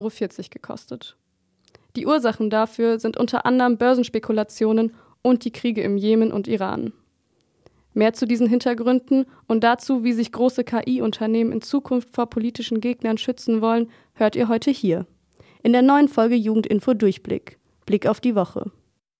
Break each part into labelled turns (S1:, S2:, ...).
S1: 40 gekostet. Die Ursachen dafür sind unter anderem Börsenspekulationen und die Kriege im Jemen und Iran. Mehr zu diesen Hintergründen und dazu, wie sich große KI-Unternehmen in Zukunft vor politischen Gegnern schützen wollen, hört ihr heute hier. In der neuen Folge Jugendinfo Durchblick. Blick auf die Woche.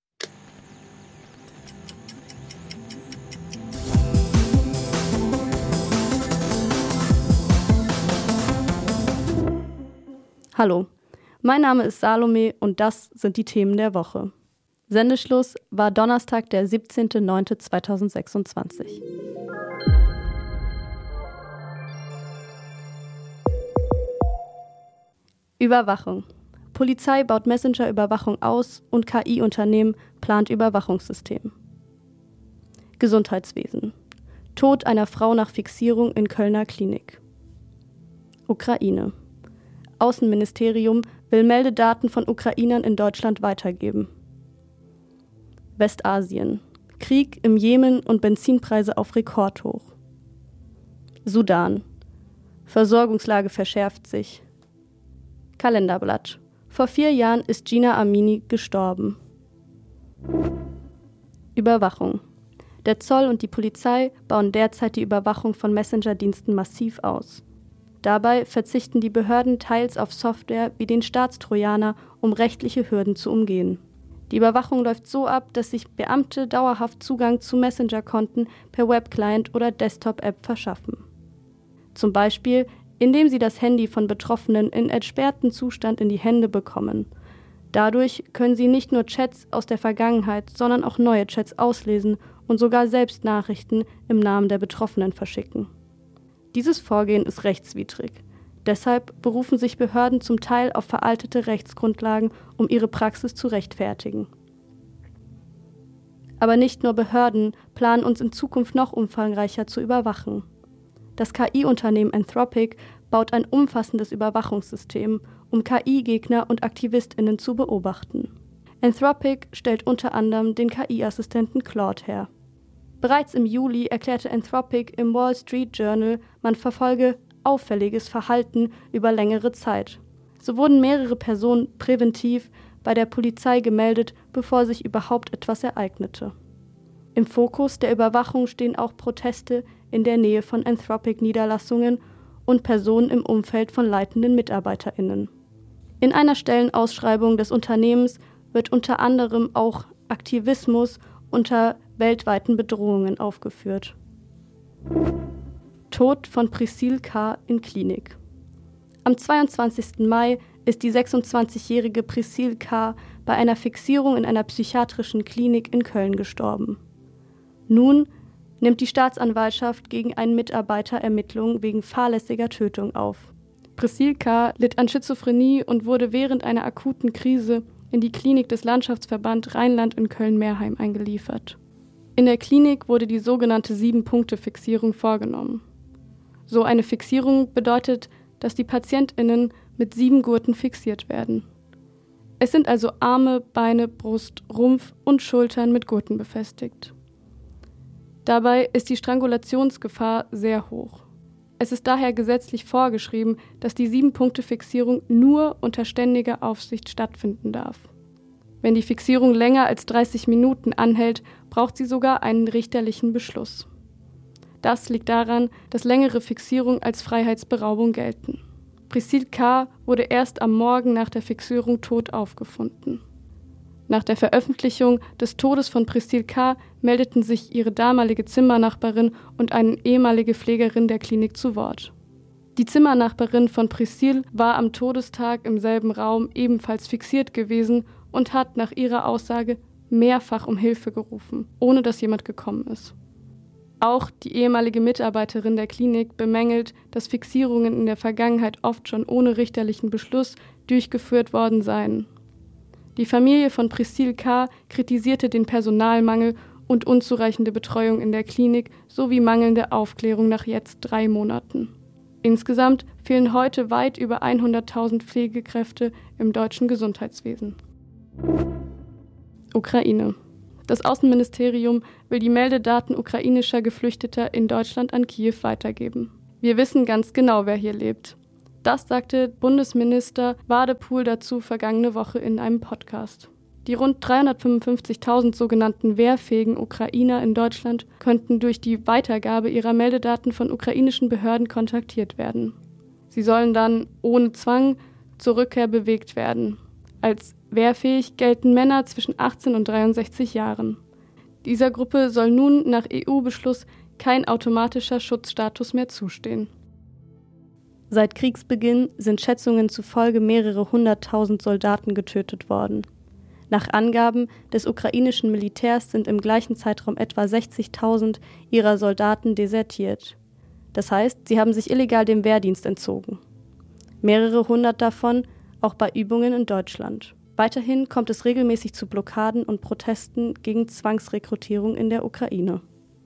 S1: Hallo, mein Name ist Salome und das sind die Themen der Woche. Sendeschluss war Donnerstag, der 17.09.2026. Überwachung. Polizei baut Messenger-Überwachung aus und KI-Unternehmen plant Überwachungssystem. Gesundheitswesen. Tod einer Frau nach Fixierung in Kölner Klinik. Ukraine. Außenministerium will Meldedaten von Ukrainern in Deutschland weitergeben. Westasien. Krieg im Jemen und Benzinpreise auf Rekordhoch. Sudan. Versorgungslage verschärft sich. Kalenderblatt. Vor 4 Jahren ist Gina Amini gestorben. Überwachung. Der Zoll und die Polizei bauen derzeit die Überwachung von Messenger-Diensten massiv aus. Dabei verzichten die Behörden teils auf Software wie den Staatstrojaner, um rechtliche Hürden zu umgehen. Die Überwachung läuft so ab, dass sich Beamte dauerhaft Zugang zu Messenger-Konten per Webclient oder Desktop-App verschaffen. Zum Beispiel, indem sie das Handy von Betroffenen in entsperrten Zustand in die Hände bekommen. Dadurch können sie nicht nur Chats aus der Vergangenheit, sondern auch neue Chats auslesen und sogar selbst Nachrichten im Namen der Betroffenen verschicken. Dieses Vorgehen ist rechtswidrig. Deshalb berufen sich Behörden zum Teil auf veraltete Rechtsgrundlagen, um ihre Praxis zu rechtfertigen. Aber nicht nur Behörden planen uns in Zukunft noch umfangreicher zu überwachen. Das KI-Unternehmen Anthropic baut ein umfassendes Überwachungssystem, um KI-Gegner und AktivistInnen zu beobachten. Anthropic stellt unter anderem den KI-Assistenten Claude her. Bereits im Juli erklärte Anthropic im Wall Street Journal, man verfolge auffälliges Verhalten über längere Zeit. So wurden mehrere Personen präventiv bei der Polizei gemeldet, bevor sich überhaupt etwas ereignete. Im Fokus der Überwachung stehen auch Proteste in der Nähe von Anthropic-Niederlassungen und Personen im Umfeld von leitenden MitarbeiterInnen. In einer Stellenausschreibung des Unternehmens wird unter anderem auch Aktivismus unter weltweiten Bedrohungen aufgeführt. Tod von Priscille K. in Klinik. Am 22. Mai ist die 26-jährige Priscille K. bei einer Fixierung in einer psychiatrischen Klinik in Köln gestorben. Nun nimmt die Staatsanwaltschaft gegen einen Mitarbeiter Ermittlungen wegen fahrlässiger Tötung auf. Priscille K. litt an Schizophrenie und wurde während einer akuten Krise in die Klinik des Landschaftsverband Rheinland in Köln-Meerheim eingeliefert. In der Klinik wurde die sogenannte 7-Punkte-Fixierung vorgenommen. So eine Fixierung bedeutet, dass die PatientInnen mit 7 Gurten fixiert werden. Es sind also Arme, Beine, Brust, Rumpf und Schultern mit Gurten befestigt. Dabei ist die Strangulationsgefahr sehr hoch. Es ist daher gesetzlich vorgeschrieben, dass die 7-Punkte-Fixierung nur unter ständiger Aufsicht stattfinden darf. Wenn die Fixierung länger als 30 Minuten anhält, braucht sie sogar einen richterlichen Beschluss. Das liegt daran, dass längere Fixierungen als Freiheitsberaubung gelten. Priscille K. wurde erst am Morgen nach der Fixierung tot aufgefunden. Nach der Veröffentlichung des Todes von Priscille K. meldeten sich ihre damalige Zimmernachbarin und eine ehemalige Pflegerin der Klinik zu Wort. Die Zimmernachbarin von Priscille war am Todestag im selben Raum ebenfalls fixiert gewesen und hat nach ihrer Aussage mehrfach um Hilfe gerufen, ohne dass jemand gekommen ist. Auch die ehemalige Mitarbeiterin der Klinik bemängelt, dass Fixierungen in der Vergangenheit oft schon ohne richterlichen Beschluss durchgeführt worden seien. Die Familie von Priscille K. kritisierte den Personalmangel und unzureichende Betreuung in der Klinik sowie mangelnde Aufklärung nach jetzt 3 Monaten. Insgesamt fehlen heute weit über 100.000 Pflegekräfte im deutschen Gesundheitswesen. Ukraine. Das Außenministerium will die Meldedaten ukrainischer Geflüchteter in Deutschland an Kiew weitergeben. Wir wissen ganz genau, wer hier lebt. Das sagte Bundesminister Wadepool dazu vergangene Woche in einem Podcast. Die rund 355.000 sogenannten wehrfähigen Ukrainer in Deutschland könnten durch die Weitergabe ihrer Meldedaten von ukrainischen Behörden kontaktiert werden. Sie sollen dann ohne Zwang zur Rückkehr bewegt werden. Als wehrfähig gelten Männer zwischen 18 und 63 Jahren. Dieser Gruppe soll nun nach EU-Beschluss kein automatischer Schutzstatus mehr zustehen. Seit Kriegsbeginn sind Schätzungen zufolge mehrere 100.000 Soldaten getötet worden. Nach Angaben des ukrainischen Militärs sind im gleichen Zeitraum etwa 60.000 ihrer Soldaten desertiert. Das heißt, sie haben sich illegal dem Wehrdienst entzogen. Mehrere hundert davon auch bei Übungen in Deutschland. Weiterhin kommt es regelmäßig zu Blockaden und Protesten gegen Zwangsrekrutierung in der Ukraine.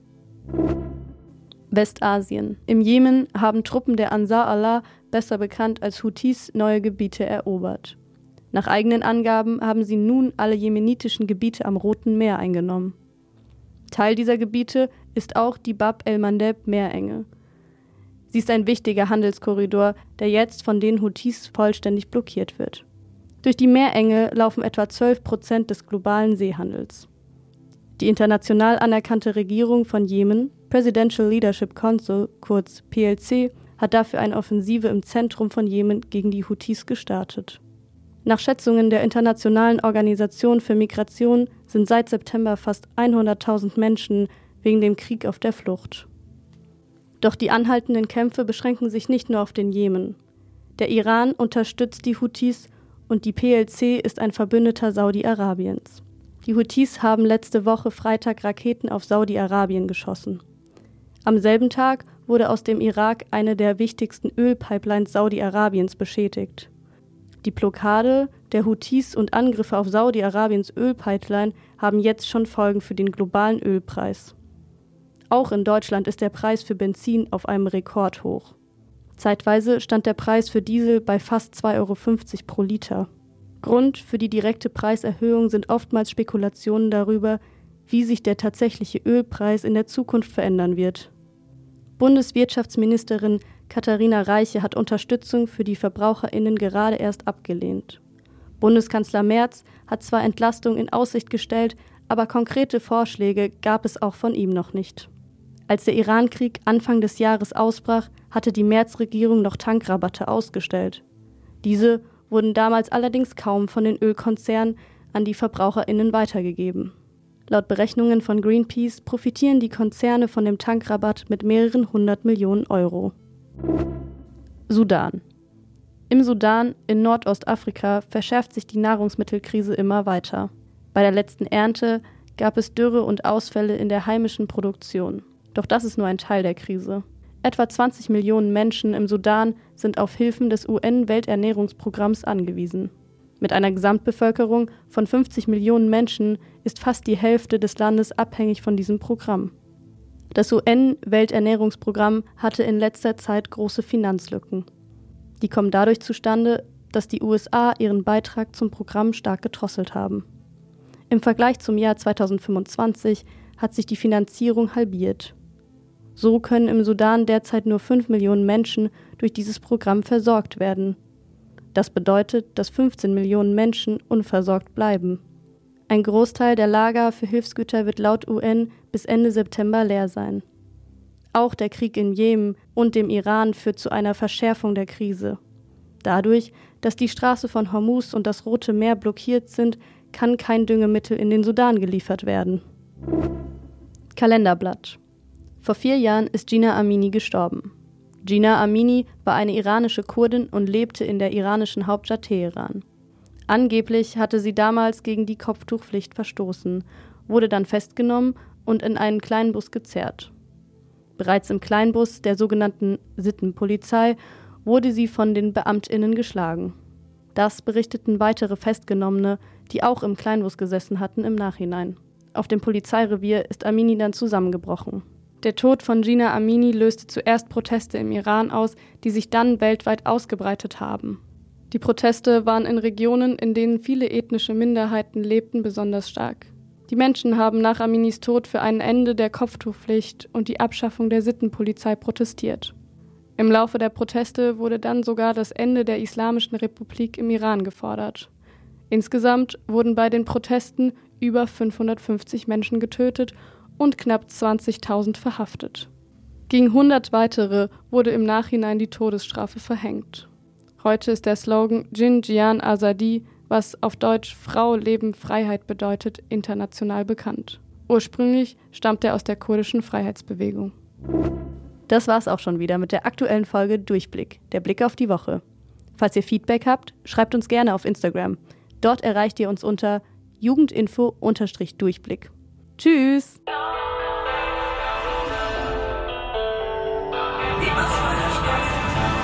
S1: Westasien. Im Jemen haben Truppen der Ansar Allah, besser bekannt als Houthis, neue Gebiete erobert. Nach eigenen Angaben haben sie nun alle jemenitischen Gebiete am Roten Meer eingenommen. Teil dieser Gebiete ist auch die Bab el-Mandeb-Meerenge. Sie ist ein wichtiger Handelskorridor, der jetzt von den Houthis vollständig blockiert wird. Durch die Meerenge laufen etwa 12% des globalen Seehandels. Die international anerkannte Regierung von Jemen, Presidential Leadership Council, kurz PLC, hat dafür eine Offensive im Zentrum von Jemen gegen die Houthis gestartet. Nach Schätzungen der Internationalen Organisation für Migration sind seit September fast 100.000 Menschen wegen dem Krieg auf der Flucht. Doch die anhaltenden Kämpfe beschränken sich nicht nur auf den Jemen. Der Iran unterstützt die Houthis und die PLC ist ein Verbündeter Saudi-Arabiens. Die Houthis haben letzte Woche Freitag Raketen auf Saudi-Arabien geschossen. Am selben Tag wurde aus dem Irak eine der wichtigsten Ölpipelines Saudi-Arabiens beschädigt. Die Blockade der Houthis und Angriffe auf Saudi-Arabiens Ölpipeline haben jetzt schon Folgen für den globalen Ölpreis. Auch in Deutschland ist der Preis für Benzin auf einem Rekordhoch. Zeitweise stand der Preis für Diesel bei fast 2,50 € pro Liter. Grund für die direkte Preiserhöhung sind oftmals Spekulationen darüber, wie sich der tatsächliche Ölpreis in der Zukunft verändern wird. Bundeswirtschaftsministerin Katharina Reiche hat Unterstützung für die VerbraucherInnen gerade erst abgelehnt. Bundeskanzler Merz hat zwar Entlastung in Aussicht gestellt, aber konkrete Vorschläge gab es auch von ihm noch nicht. Als der Iran-Krieg Anfang des Jahres ausbrach, hatte die Merz-Regierung noch Tankrabatte ausgestellt. Diese wurden damals allerdings kaum von den Ölkonzernen an die VerbraucherInnen weitergegeben. Laut Berechnungen von Greenpeace profitieren die Konzerne von dem Tankrabatt mit mehreren 100 Millionen Euro. Sudan. Im Sudan in Nordostafrika verschärft sich die Nahrungsmittelkrise immer weiter. Bei der letzten Ernte gab es Dürre und Ausfälle in der heimischen Produktion. Doch das ist nur ein Teil der Krise. Etwa 20 Millionen Menschen im Sudan sind auf Hilfen des UN-Welternährungsprogramms angewiesen. Mit einer Gesamtbevölkerung von 50 Millionen Menschen ist fast die Hälfte des Landes abhängig von diesem Programm. Das UN-Welternährungsprogramm hatte in letzter Zeit große Finanzlücken. Die kommen dadurch zustande, dass die USA ihren Beitrag zum Programm stark gedrosselt haben. Im Vergleich zum Jahr 2025 hat sich die Finanzierung halbiert. So können im Sudan derzeit nur 5 Millionen Menschen durch dieses Programm versorgt werden. Das bedeutet, dass 15 Millionen Menschen unversorgt bleiben. Ein Großteil der Lager für Hilfsgüter wird laut UN bis Ende September leer sein. Auch der Krieg in Jemen und dem Iran führt zu einer Verschärfung der Krise. Dadurch, dass die Straße von Hormuz und das Rote Meer blockiert sind, kann kein Düngemittel in den Sudan geliefert werden. Kalenderblatt. Vor 4 Jahren ist Jina Amini gestorben. Jina Amini war eine iranische Kurdin und lebte in der iranischen Hauptstadt Teheran. Angeblich hatte sie damals gegen die Kopftuchpflicht verstoßen, wurde dann festgenommen und in einen Kleinbus gezerrt. Bereits im Kleinbus der sogenannten Sittenpolizei wurde sie von den BeamtInnen geschlagen. Das berichteten weitere Festgenommene, die auch im Kleinbus gesessen hatten, im Nachhinein. Auf dem Polizeirevier ist Amini dann zusammengebrochen. Der Tod von Jina Amini löste zuerst Proteste im Iran aus, die sich dann weltweit ausgebreitet haben. Die Proteste waren in Regionen, in denen viele ethnische Minderheiten lebten, besonders stark. Die Menschen haben nach Aminis Tod für ein Ende der Kopftuchpflicht und die Abschaffung der Sittenpolizei protestiert. Im Laufe der Proteste wurde dann sogar das Ende der Islamischen Republik im Iran gefordert. Insgesamt wurden bei den Protesten über 550 Menschen getötet und knapp 20.000 verhaftet. Gegen 100 weitere wurde im Nachhinein die Todesstrafe verhängt. Heute ist der Slogan Jin Jiyan Azadi, was auf Deutsch Frau, Leben, Freiheit bedeutet, international bekannt. Ursprünglich stammt er aus der kurdischen Freiheitsbewegung. Das war's auch schon wieder mit der aktuellen Folge Durchblick, der Blick auf die Woche. Falls ihr Feedback habt, schreibt uns gerne auf Instagram. Dort erreicht ihr uns unter jugendinfo_durchblick. Tschüss!